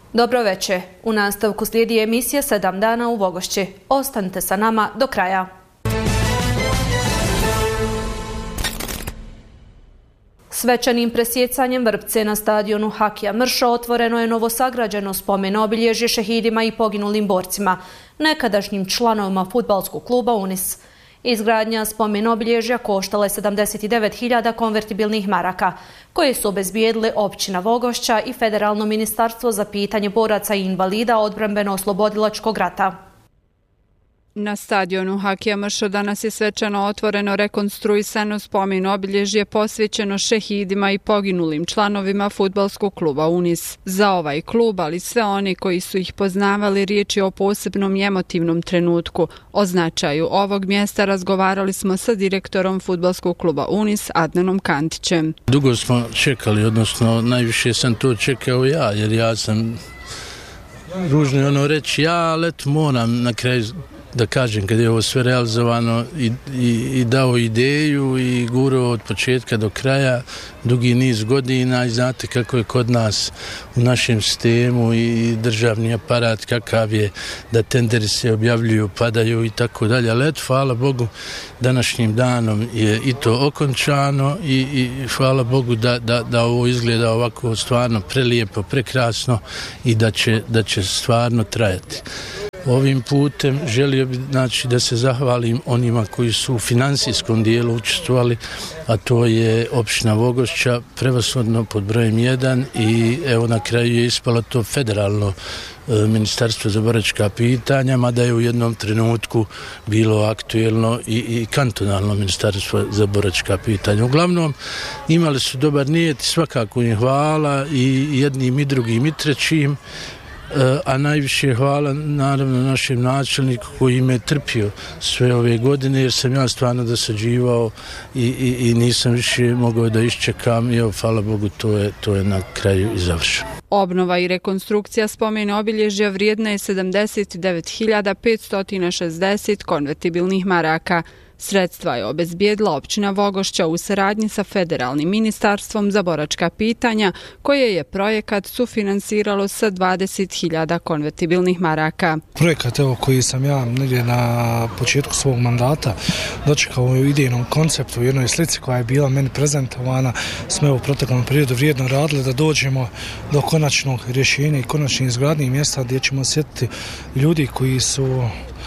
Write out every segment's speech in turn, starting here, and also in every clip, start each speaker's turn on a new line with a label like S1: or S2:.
S1: Dobro večer. U nastavku slijedi emisija 7 dana u Vogošći. Ostanite sa nama do kraja. Svečanim presjecanjem vrpce na stadionu Hakija Mrša otvoreno je novosagrađeno spomen obilježje šehidima i poginulim borcima, nekadašnjim članovima fudbalskog kluba Unis. Izgradnja spomen obilježja koštala je 79.000 konvertibilnih maraka, koje su obezbijedile općina Vogošća i Federalno ministarstvo za pitanje boraca i invalida odbrambeno-oslobodilačkog rata.
S2: Na stadionu Hakija Mrša danas je svečano otvoreno rekonstruisano spomen obilježje posvećeno šehidima i poginulim članovima fudbalskog kluba Unis. Za ovaj klub, ali sve oni koji su ih poznavali, riječ je o posebnom i emotivnom trenutku. O značaju ovog mjesta razgovarali smo sa direktorom fudbalskog kluba Unis, Adnanom Kantićem.
S3: Dugo smo čekali, odnosno najviše sam to čekao ja, jer ja sam ružno reći ja, ali moram na kraju da kažem, kad je ovo sve realizovano i dao ideju i gurao od početka do kraja dugi niz godina i znate kako je kod nas u našem sistemu i državni aparat kakav je, da tenderi se objavljuju, padaju i tako dalje, ali eto, hvala Bogu, današnjim danom je i to okončano i hvala Bogu da ovo izgleda ovako stvarno prelijepo, prekrasno i da će stvarno trajati. Ovim putem želio bih da se zahvalim onima koji su u financijskom dijelu učestvovali, a to je općina Vogošća, prevashodno pod brojem 1 i evo na kraju je ispalo to Federalno ministarstvo za boračka pitanja, mada je u jednom trenutku bilo aktuelno i kantonalno ministarstvo za boračka pitanja. Uglavnom imali su dobar nijet, svakako im hvala i jednim i drugim i trećim. A najviše hvala naravno našem načelniku koji me trpio sve ove godine, jer sam ja stvarno dosađivao i nisam više mogao da iščekam i evo, hvala Bogu, to je na kraju i završeno.
S2: Obnova i rekonstrukcija spomen obilježja vrijedna je 79.560 konvertibilnih maraka. Sredstva je obezbijedila općina Vogošća u saradnji sa Federalnim ministarstvom za boračka pitanja, koje je projekat sufinansiralo sa 20.000 konvertibilnih maraka.
S4: Projekat koji sam ja negdje na početku svog mandata dočekao u idejnom konceptu, u jednoj slici koja je bila meni prezentovana, smo u proteklom periodu vrijedno radili da dođemo do konačnog rješenja i konačnih izgradnjih mjesta gdje ćemo osjetiti ljudi koji su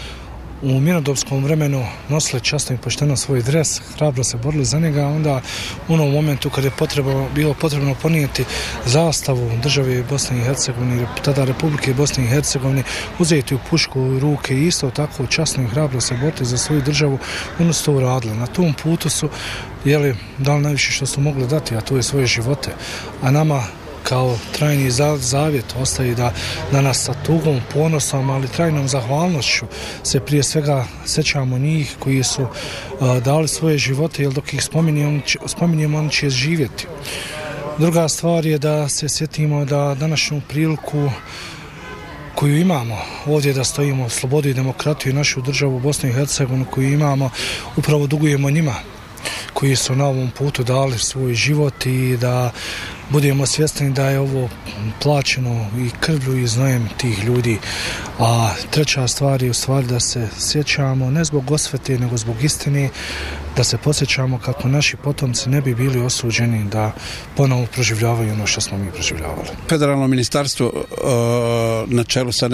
S4: u mirnodopskom vremenu nosili časno i pošteno svoj dres, hrabro se borili za njega, onda u onom momentu kad je bilo potrebno ponijeti zastavu države Bosne i Hercegovine, tada Republike Bosne i Hercegovine, uzeti u pušku u ruke i isto tako časno i hrabro se boriti za svoju državu, oni su to uradili. Na tom putu su dali najviše što su mogli dati, a to je svoje živote. A nama kao trajni zavjet ostaje da nas sa tugom, ponosom, ali trajnom zahvalnošću se prije svega sećamo njih koji su dali svoje živote, jer dok ih spominjemo, oni će živjeti. Druga stvar je da se sjetimo da današnju priliku koju imamo ovdje da stojimo slobodu i demokratiju i našu državu Bosnu i Hercegovinu koju imamo, upravo dugujemo njima koji su na ovom putu dali svoj život i da budemo svjesni da je ovo plaćeno i krvlju i znojem tih ljudi. A treća stvar je u stvari da se sjećamo ne zbog osvete nego zbog istine, da se podsjećamo kako naši potomci ne bi bili osuđeni da ponovo proživljavaju ono što smo mi proživljavali.
S5: Federalno ministarstvo na čelu sa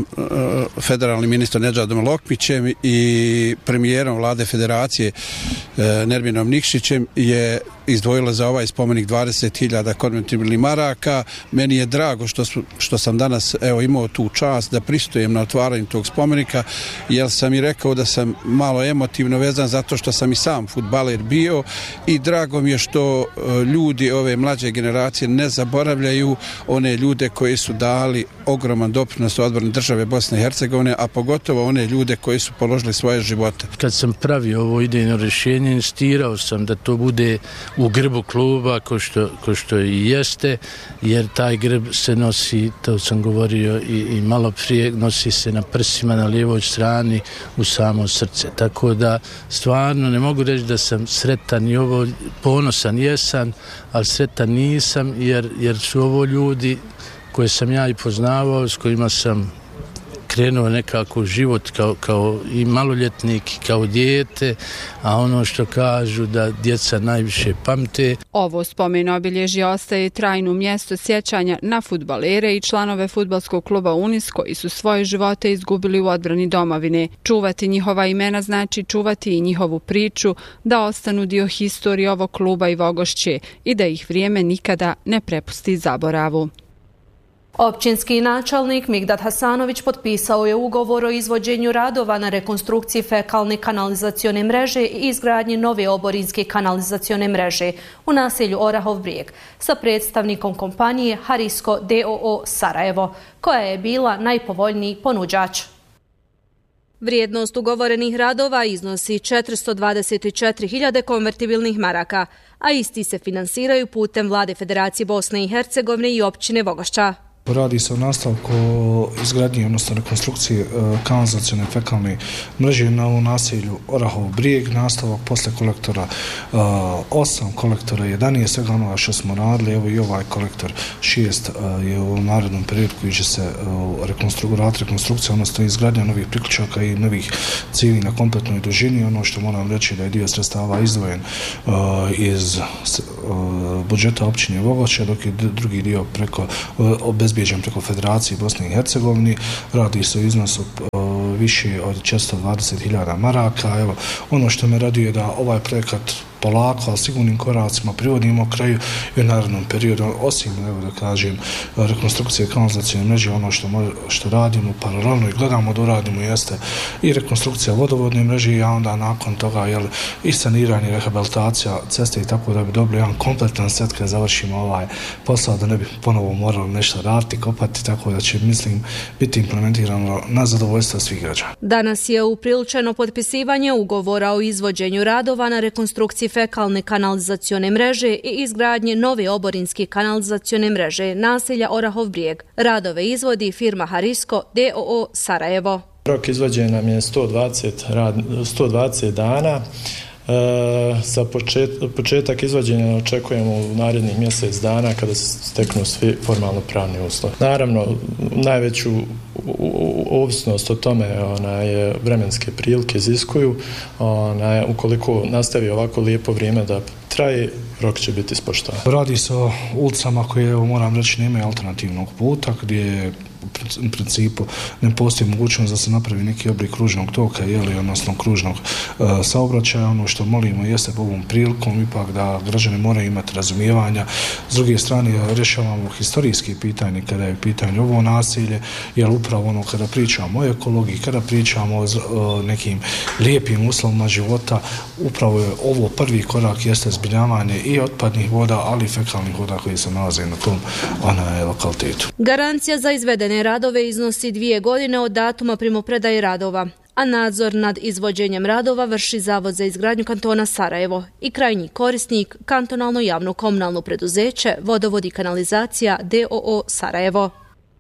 S5: federalnim ministrom Nedžadom Lokmićem i premijerom vlade federacije Nerminom Nikšićem je izdvojilo za ovaj spomenik 20.000 konvertibilnih maraka. Meni je drago što sam danas imao tu čast da pristujem na otvaranju tog spomenika, jer sam i rekao da sam malo emotivno vezan zato što sam i sam fudbaler bio i drago mi je što ljudi ove mlađe generacije ne zaboravljaju one ljude koji su dali ogroman doprinos u odbrani države Bosne i Hercegovine, a pogotovo one ljude koji su položili svoje živote.
S3: Kad sam pravio ovo idejno rješenje, insistirao sam da to bude u grbu kluba ko što i jeste, jer taj grb se nosi, to sam govorio i malo prije, nosi se na prsima na lijevoj strani u samo srce. Tako da stvarno ne mogu reći da sam sretan i ovo, ponosan jesam, ali sretan nisam jer su ovo ljudi koje sam ja i poznavao, s kojima sam krenuo nekako život kao i maloljetnik, kao dijete, a ono što kažu da djeca najviše pamte.
S2: Ovo spomen obilježje ostaje trajno mjesto sjećanja na fudbalere i članove fudbalskog kluba Unis koji su svoje živote izgubili u odbrani domovine. Čuvati njihova imena znači čuvati i njihovu priču, da ostanu dio historije ovog kluba i Vogošće i da ih vrijeme nikada ne prepusti zaboravu.
S1: Općinski načelnik Migdad Hasanović potpisao je ugovor o izvođenju radova na rekonstrukciji fekalne kanalizacione mreže i izgradnji nove oborinske kanalizacione mreže u naselju Orahov Brijeg sa predstavnikom kompanije Harisko DOO Sarajevo, koja je bila najpovoljniji ponuđač. Vrijednost ugovorenih radova iznosi 424.000 konvertibilnih maraka, a isti se finansiraju putem Vlade Federacije Bosne i Hercegovine i općine Vogošća.
S4: Radi se o nastavku izgradnje, odnosno rekonstrukcije kanalizacione fekalne mreže u naselju Orahov Brijeg, nastavak posle kolektora 8, kolektora 11, svega onoga što smo radili, evo i ovaj kolektor 6 je u narednom periodu koji će se raditi rekonstrukcija, odnosno izgradnja novih priključaka i novih cijevi na kompletnoj dužini. Ono što moram reći da je dio sredstava izdvojen iz budžeta općine Vogošće, dok je drugi dio obezbijeđen preko Federacije Bosne i Hercegovine. Radi se o iznosu više od 420.000 maraka. Evo, ono što me raduje da ovaj projekat polako, ali sigurnim koracima privodimo kraju i u narednom periodu, osim, evo da kažem, rekonstrukcije kanalizacijne mreže, ono što radimo paralelno i gledamo da uradimo jeste i rekonstrukcija vodovodne mreže, a onda nakon toga i saniranje, rehabilitacija ceste i tako da bi dobili jedan kompletan set kada završimo ovaj posao, da ne bi ponovo morali nešto raditi, kopati, tako da će, mislim, biti implementirano na zadovoljstvo svih građana.
S1: Danas je upriličeno potpisivanje ugovora o izvođenju radova na rekonstrukciji fekalne kanalizacione mreže i izgradnje nove oborinske kanalizacione mreže naselja Orahov Brijeg. Radove izvodi firma Harisko DOO Sarajevo.
S6: Rok izvođenja nam je 120 dana. Za početak izvođenja očekujemo u narednih mjesec dana kada se steknu svi formalno pravni uslovi. Naravno, najveću ovisnost o tome vremenske prilike iziskuju. Ukoliko nastavi ovako lijepo vrijeme da traje, rok će biti ispoštovan.
S4: Radi se o ulicama koje, moram reći, nemaju alternativnog puta, gdje u principu ne postoji mogućnost da se napravi neki oblik kružnog toka, odnosno kružnog saobraćaja. Ono što molimo jeste po ovom prilikom ipak da građani moraju imati razumijevanja. S druge strane, rješavamo historijski pitanje kada je pitanje ovo naselje, jer upravo kada pričamo o ekologiji, kada pričamo o nekim lijepim uslovima života, upravo je ovo prvi korak jeste zbrinjavanje i otpadnih voda, ali i fekalnih voda koji se nalaze na tom lokalitetu.
S1: Garancija za izvedene radove iznosi 2 godine od datuma primopredaje radova, a nadzor nad izvođenjem radova vrši Zavod za izgradnju kantona Sarajevo i krajnji korisnik kantonalno javno komunalno preduzeće Vodovod i kanalizacija DOO Sarajevo.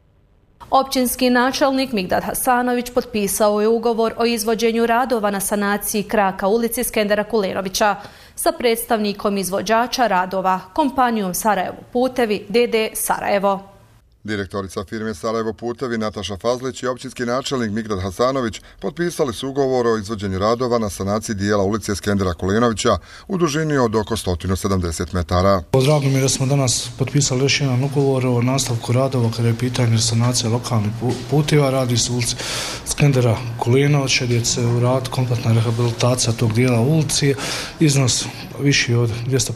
S1: Općinski načelnik Migdad Hasanović potpisao je ugovor o izvođenju radova na sanaciji kraka ulici Skendera Kulenovića sa predstavnikom izvođača radova, kompanijom Sarajevo Putevi d.d. Sarajevo.
S7: Direktorica firme Sarajevo Putevi Nataša Fazlić i općinski načelnik Migdad Hasanović potpisali su ugovor o izvođenju radova na sanaciji dijela ulice Skendera Kulenovića u dužini od oko 170 metara.
S4: Drago mi je da smo danas potpisali još jedan ugovor o nastavku radova kada je pitanje sanacije lokalnih puteva. Radi se ulici Skendera Kulenovića gdje se uradi kompletna rehabilitacija tog dijela ulici. Iznos više od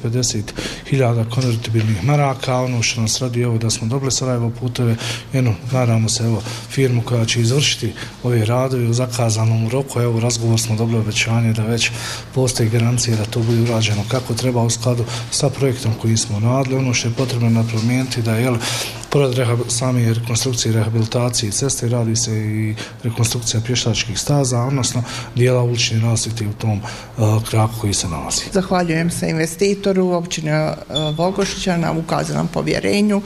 S4: 250.000 konvertibilnih maraka. Ono što nas radi je da smo dobili Sarajevo Puteve, nadamo se firmu koja će izvršiti ove radove u zakazanom roku. U razgovor smo dobili obećanje da već postoji garancija da to bude urađeno kako treba u skladu sa projektom koji smo radili. Ono što je potrebno napomenuti da je pored same rekonstrukcije i rehabilitacije ceste radi se i rekonstrukcija pješačkih staza, odnosno dijela ulične rasvjete u tom kraku koji se nalazi.
S8: Zahvaljujem se investitoru općine Vogošća na ukazanom povjerenju.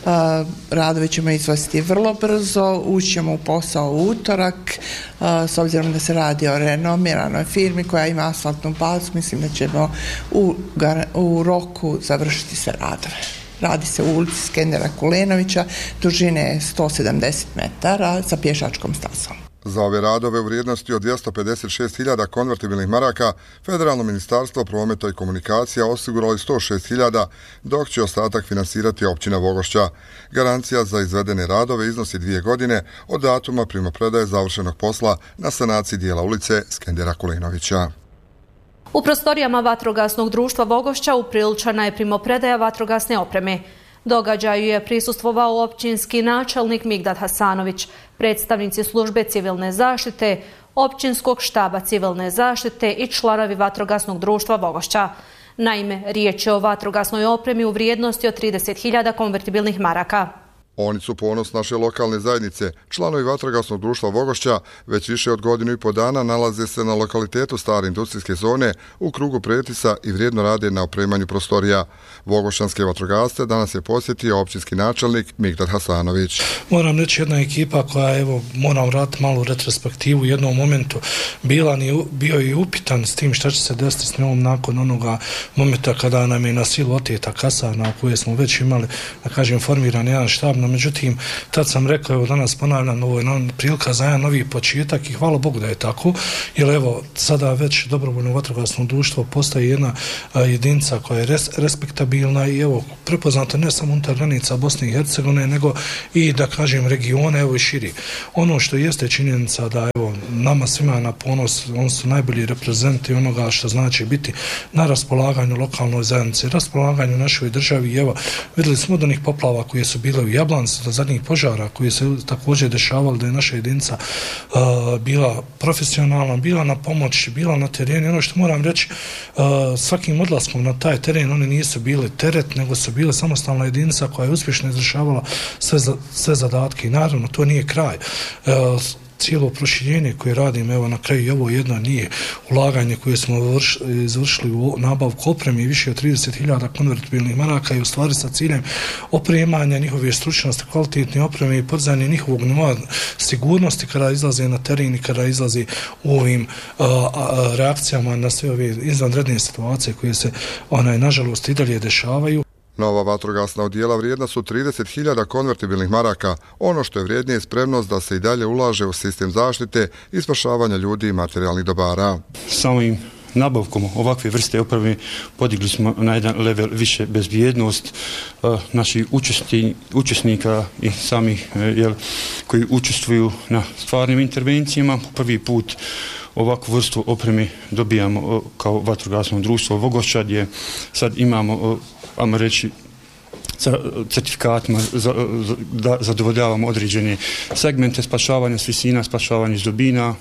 S8: Radovi ćemo izvesti vrlo brzo, ućemo u posao u utorak, s obzirom da se radi o renomiranoj firmi koja ima asfaltnu bazu, mislim da ćemo u roku završiti sve radove. Radi se u ulici Skendera Kulenovića, dužine 170 metara sa pješačkom stazom.
S7: Za ove radove u vrijednosti od 256.000 konvertibilnih maraka Federalno ministarstvo prometa i komunikacija osigurali 106.000, dok će ostatak finansirati općina Vogošća. Garancija za izvedene radove iznosi 2 godine od datuma primopredaje završenog posla na sanaciji dijela ulice Skendera Kulenovića.
S1: U prostorijama vatrogasnog društva Vogošća upriličena je primopredaja vatrogasne opreme. Događaju je prisustvovao općinski načelnik Migdad Hasanović, predstavnici službe civilne zaštite, općinskog štaba civilne zaštite i članovi vatrogasnog društva Vogošća. Naime, riječ je o vatrogasnoj opremi u vrijednosti od 30.000 konvertibilnih maraka.
S7: Oni su ponos naše lokalne zajednice. Članovi vatrogasnog društva Vogošća već više od godinu i po dana nalaze se na lokalitetu stare industrijske zone u krugu pretisa i vrijedno rade na opremanju prostorija. Vogošćanske vatrogasce danas je posjetio općinski načelnik Migdad Hasanović.
S4: Moram reći, jedna ekipa koja, evo, moram vratiti malu retrospektivu, u jednom momentu bio i upitan s tim šta će se desiti s njom nakon onoga momenta kada nam je na silu oteta kasarna u kojoj smo već imali, da kažem, formiran jedan štab. No, međutim, tad sam rekao, evo danas ponavljam, ovo je prilika za jedan novi početak i hvala Bogu da je tako, jer evo sada već dobrovoljno vatrogasno društvo postaje jedna jedinica koja je respektabilna i evo prepoznata ne samo unutar granica Bosne i Hercegovine, nego i, da kažem, regione, evo i širi. Ono što jeste činjenica da evo nama svima na ponos, oni su najbolji reprezenti onoga što znači biti na raspolaganju lokalnoj zajednici, raspolaganju našoj državi. I evo, vidjeli smo od onih poplava koje su bile u Jablanci, do zadnjih požara koji se također dešavali, da je naša jedinica bila profesionalna, bila na pomoći, bila na terenu. Ono što moram reći, svakim odlaskom na taj teren oni nisu bili teret, nego su bile samostalna jedinica koja je uspješno izvršavala sve zadatke. I naravno, to nije kraj. Cijelo proširenje koje radim, evo na kraju i ovo jedno nije ulaganje koje smo izvršili u nabavku opreme i više od 30.000 konvertibilnih maraka i u stvari sa ciljem opremanja njihove stručnosti, kvalitetne opreme i podizanje njihovog nivoa sigurnosti kada izlaze na teren i kada izlaze u ovim reakcijama na sve ove izvanredne situacije koje se nažalost i dalje dešavaju.
S7: Nova vatrogasna odjela vrijedna su 30.000 konvertibilnih maraka. Ono što je vrijednije je spremnost da se i dalje ulaže u sistem zaštite i spašavanja ljudi i materijalnih dobara.
S9: Samim nabavkom ovakve vrste opreme podigli smo na jedan level više bezbjednost naših učesnika i samih koji učestvuju na stvarnim intervencijama. Prvi put ovakvu vrstu opreme dobijamo kao vatrogasno društvo Vogošća, gdje sad imamo, ajmo reći, certifikatima da zadovoljavamo određene segmente spašavanja s visina, spašavanja iz dubina,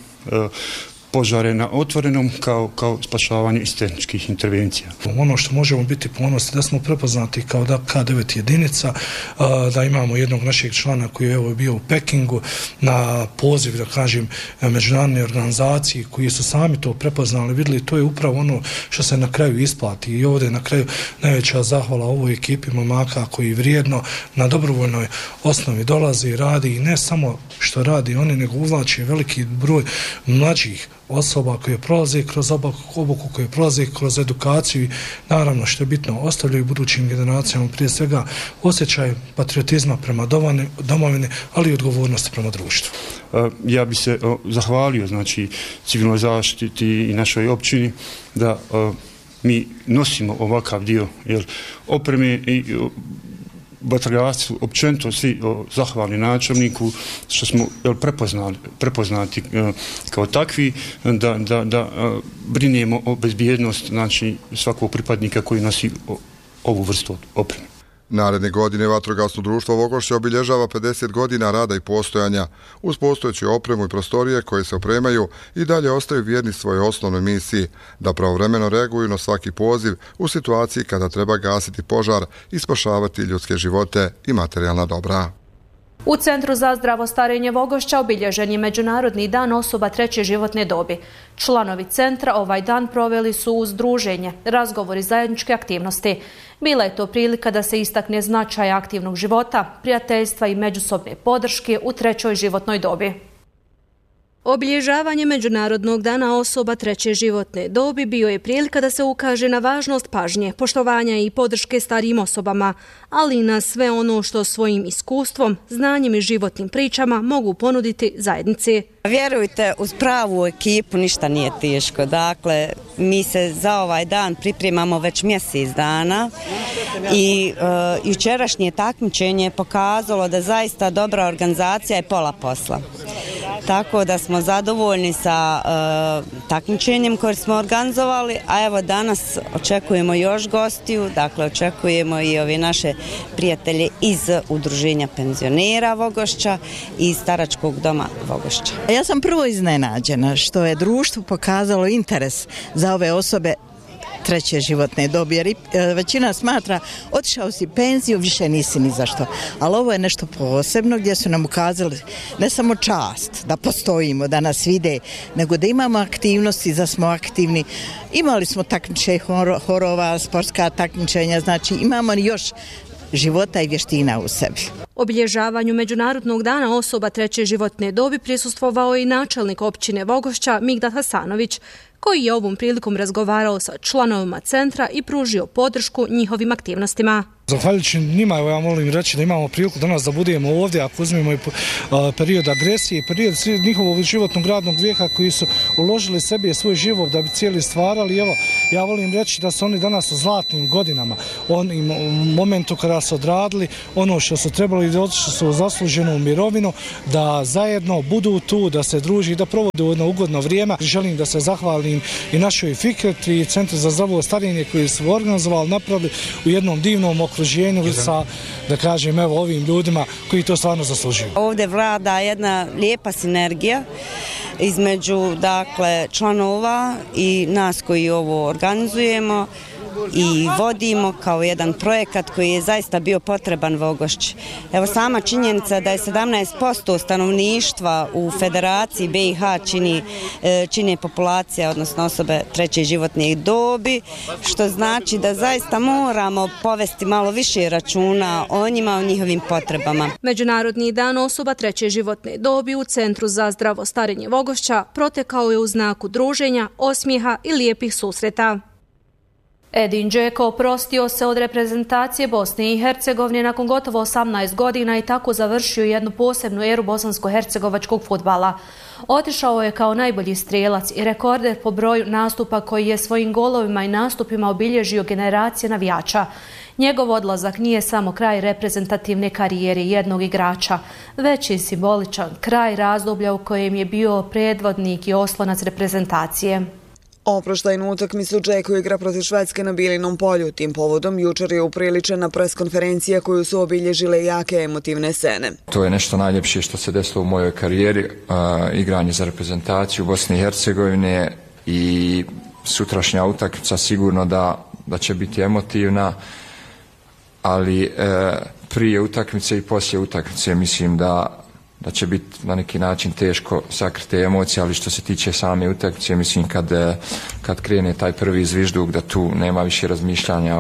S9: požare na otvorenom kao spašavanje iz tehničkih intervencija.
S4: Ono što možemo biti ponosni da smo prepoznati kao K9 jedinica, da imamo jednog našeg člana koji je evo bio u Pekingu na poziv, da kažem, međunarodne organizacije koji su sami to prepoznali, vidjeli, to je upravo ono što se na kraju isplati. I ovdje na kraju najveća zahvala ovoj ekipi momaka koji vrijedno na dobrovoljnoj osnovi dolazi i radi, i ne samo što radi oni, nego uvlači veliki broj mlađih osoba koje prolaze kroz obuku, koje prolaze kroz edukaciju i naravno što je bitno, ostavljaju budućim generacijama prije svega osjećaj patriotizma prema domovini, ali i odgovornosti prema društvu.
S9: Ja bi se zahvalio, znači, civilnoj zaštiti i našoj općini da mi nosimo ovakav dio, jer opreme i vatrogasci općenito svi zahvalni načelniku što smo prepoznati kao takvi da brinemo o bezbjednost, znači, svakog pripadnika koji nosi ovu vrstu opreme.
S7: Naredne godine vatrogasno društvo Vogošća obilježava 50 godina rada i postojanja. Uz postojeću opremu i prostorije koje se opremaju i dalje ostaju vjerni svojoj osnovnoj misiji, da pravovremeno reaguju na svaki poziv u situaciji kada treba gasiti požar i spašavati ljudske živote i materijalna dobra.
S1: U Centru za zdravo starenje Vogošća obilježen je Međunarodni dan osoba treće životne dobi. Članovi centra ovaj dan proveli su uz druženje, razgovor i zajedničke aktivnosti. Bila je to prilika da se istakne značaj aktivnog života, prijateljstva i međusobne podrške u trećoj životnoj dobi. Obilježavanje Međunarodnog dana osoba treće životne dobi bio je prilika da se ukaže na važnost pažnje, poštovanja i podrške starijim osobama, ali i na sve ono što svojim iskustvom, znanjem i životnim pričama mogu ponuditi zajednici.
S10: Vjerujte, uz pravu ekipu ništa nije teško. Dakle, mi se za ovaj dan pripremamo već mjesec dana i jučerašnje takmičenje je pokazalo da zaista dobra organizacija je pola posla. Tako da smo zadovoljni sa takmičenjem koje smo organizovali, a evo danas očekujemo još gostiju, dakle očekujemo i ove naše prijatelje iz Udruženja penzionera Vogošća i iz Staračkog doma Vogošća.
S11: Ja sam prvo iznenađena što je društvo pokazalo interes za ove osobe treće životne dobi, jer većina smatra otišao si penziju, više nisi ni za što. Ali ovo je nešto posebno gdje su nam ukazali ne samo čast da postojimo, da nas vide, nego da imamo aktivnosti, da smo aktivni. Imali smo takmičenja horova, sportska takmičenja, znači imamo još života i vještina u sebi.
S1: Obilježavanju Međunarodnog dana osoba treće životne dobi prisustvovao i načelnik općine Vogošća Migdad Hasanović, koji je ovom prilikom razgovarao sa članovima centra i pružio podršku njihovim aktivnostima.
S4: Zahvaljujući njima, ja molim reći da imamo priliku danas da budemo ovdje, ako uzmemo i period agresije i period njihovog životnog radnog vijeka koji su uložili sebi i svoj život da bi cijeli stvarali. Evo, ja volim reći da su oni danas u zlatnim godinama, u momentu kada su odradili ono što su trebali, da otišli su u zasluženu mirovinu, da zajedno budu tu, da se druži i da provode jedno ugodno vrijeme. Želim da se zahvalim i našoj Fikret i Centru za zdravo starenje koji su organizovali, napravili u jednom divnom okruženju sa, da kažem, evo ovim ljudima koji to stvarno zaslužuju.
S10: Ovdje vlada jedna lijepa sinergija između, dakle, članova i nas koji ovo organizujemo i vodimo kao jedan projekat koji je zaista bio potreban Vogošći. Evo sama činjenica da je 17% stanovništva u Federaciji BiH čini populacija, odnosno osobe treće životne dobi, što znači da zaista moramo povesti malo više računa o njima, o njihovim potrebama.
S1: Međunarodni dan osoba treće životne dobi u Centru za zdravo starenje Vogošća protekao je u znaku druženja, osmijeha i lijepih susreta. Edin Džeko oprostio se od reprezentacije Bosne i Hercegovine nakon gotovo 18 godina i tako završio jednu posebnu eru bosansko-hercegovačkog fudbala. Otišao je kao najbolji strelac i rekorder po broju nastupa koji je svojim golovima i nastupima obilježio generacije navijača. Njegov odlazak nije samo kraj reprezentativne karijere jednog igrača, već i simboličan kraj razdoblja u kojem je bio predvodnik i oslonac reprezentacije.
S12: Oproštajnu utakmicu Džeko igra protiv Švedske na Bilinom polju. Tim povodom jučer je upriličena preskonferencija koju su obilježile jake emotivne scene.
S13: To je nešto najljepše što se desilo u mojoj karijeri, igranje za reprezentaciju Bosne i Hercegovine i sutrašnja utakmica sigurno da će biti emotivna, ali prije utakmice i poslije utakmice mislim da će biti na neki način teško sakriti emocije, ali što se tiče same utakmice, mislim kad krene taj prvi zvižduk da tu nema više razmišljanja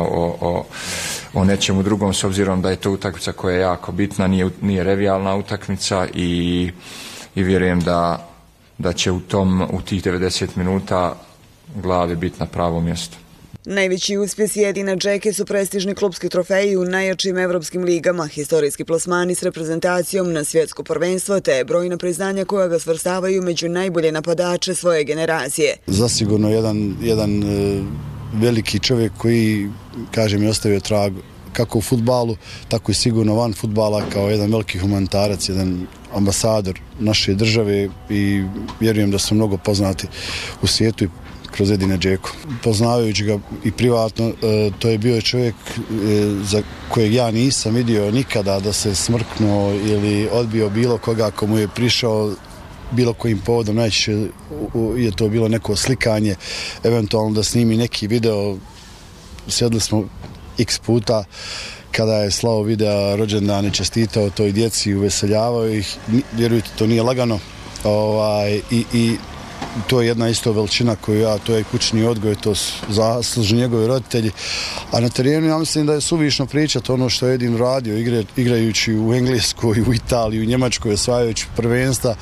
S13: o nečemu drugom, s obzirom da je to utakmica koja je jako bitna, nije revijalna utakmica i vjerujem da će u tih 90 minuta glave biti na pravom mjestu.
S12: Najveći uspjesi Edina Džeke su prestižni klubski trofeji u najjačim evropskim ligama, historijski plasmani s reprezentacijom na svjetsko prvenstvo te brojna priznanja koja ga svrstavaju među najbolje napadače svoje generacije.
S14: Zasigurno jedan veliki čovjek koji, kažem, je ostavio trag kako u fudbalu, tako i sigurno van fudbala kao jedan veliki humanitarac, jedan ambasador naše države i vjerujem da su mnogo poznati u svijetu i kroz Edina Džeku. Poznavajući ga i privatno, to je bio čovjek za kojeg ja nisam vidio nikada da se smrknuo ili odbio bilo koga ko mu je prišao bilo kojim povodom. Najčešće je to bilo neko slikanje, eventualno da snimi neki video. Sjedli smo x puta kada je slao videa rođendane, čestitao toj djeci, uveseljavao ih. Vjerujte, to nije lagano i to je jedna isto veličina koju to je kućni odgoj, to su zaslužni njegovi roditelji. A na terenu ja mislim da je suvišno pričati ono što je Edin radio, igrajući u Engleskoj, u Italiji, u Njemačkoj, osvajajući prvenstva,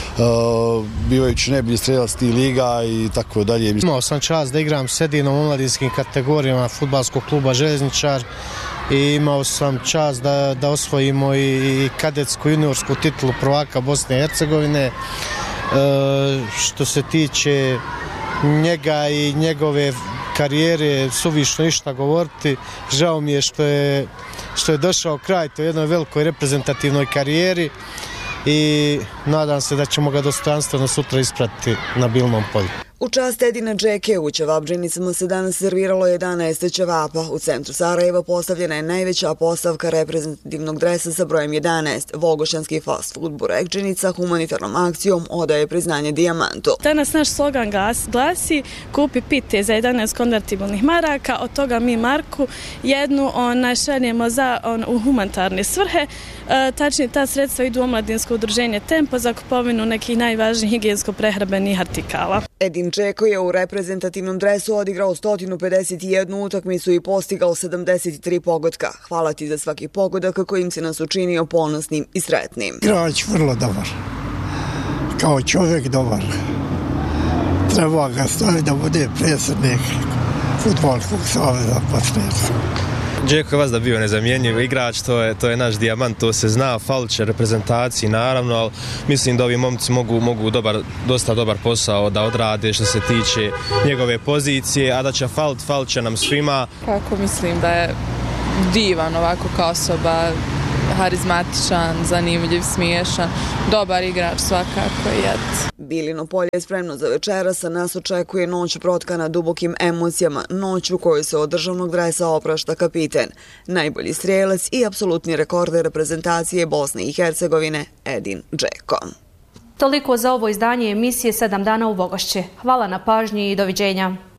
S14: bivajući najbolji strelac tih liga i tako dalje.
S15: Imao sam čast da igram s Edinom u omladinskim kategorijama fudbalskog kluba Željezničar i imao sam čast da osvojimo i kadetsku juniorsku titulu prvaka Bosne i Hercegovine. Što se tiče njega i njegove karijere, suvišno ništa govoriti. Žao mi je što je došao kraj toj jednoj velikoj reprezentativnoj karijeri i nadam se da ćemo ga dostojanstveno sutra ispratiti na Bilnom polju.
S12: U čast Edina Džeke u ćevabdžinicama se danas serviralo 11 ćevapa. U centru Sarajeva postavljena je najveća postavka reprezentativnog dresa sa brojem 11. Vogošćanski fast food Burekdžinica humanitarnom akcijom odaje priznanje Dijamantu.
S16: Danas naš slogan glasi kupi pite za 11 konvertibilnih maraka, od toga mi marku jednu šaljemo u humanitarne svrhe. Tačnije, ta sredstva idu u omladinsko udruženje Tempo za kupovinu nekih najvažnijih higijensko-prehrambenih artikala.
S12: Edin Džeko je u reprezentativnom dresu odigrao 151 utakmicu i postigao 73 pogotka. Hvala ti za svaki pogodak kojim si nas učinio ponosnim i sretnim.
S17: Igrač vrlo dobar. Kao čovjek dobar. Treba ga staviti da bude predsjednik Fudbalskog saveza Bosne.
S18: Džeko je vas da bio nezamjenjiv igrač, to je naš dijamant, to se zna, falče reprezentaciji naravno, ali mislim da ovi momci mogu dosta dobar posao da odrade što se tiče njegove pozicije, a da će falt će nam svima.
S19: Kako mislim da je divan ovako kao osoba, harizmatičan, zanimljiv, smiješan, dobar igrač svakako.
S12: Bilino polje je spremno za večeras, a nas očekuje noć protkana dubokim emocijama, noć u kojoj se od državnog dresa oprašta kapiten, najbolji strijelac i apsolutni rekorder reprezentacije Bosne i Hercegovine Edin Džeko.
S1: Toliko za ovo izdanje emisije 7 dana u Vogošći. Hvala na pažnji i doviđenja.